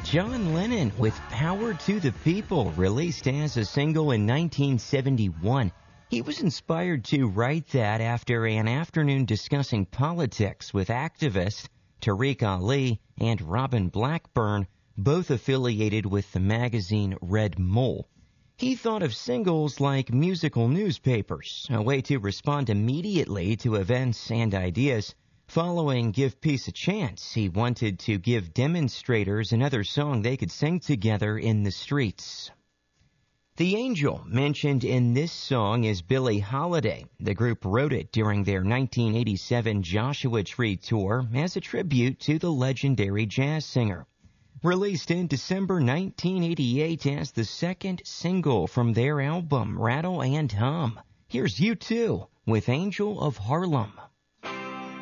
John Lennon with Power to the People, released as a single in 1971. He was inspired to write that after an afternoon discussing politics with activists Tariq Ali and Robin Blackburn, both affiliated with the magazine Red Mole. He thought of singles like musical newspapers, a way to respond immediately to events and ideas. Following Give Peace a Chance, he wanted to give demonstrators another song they could sing together in the streets. The angel mentioned in this song is Billie Holiday. The group wrote it during their 1987 Joshua Tree tour as a tribute to the legendary jazz singer. Released in December 1988 as the second single from their album Rattle and Hum, here's U2 with Angel of Harlem.